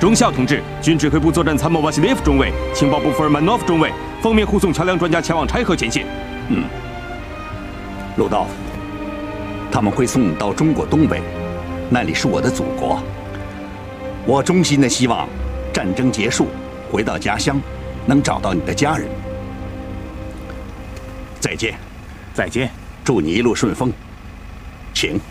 中校同志，军指挥部作战参谋瓦西列夫中尉、情报部福尔曼诺夫中尉奉命护送桥梁专家前往柴河前线。 鲁道夫，他们会送你到中国东北，那里是我的祖国。我衷心的希望，战争结束，回到家乡，能找到你的家人。再见， 再见， 祝你一路顺风，请。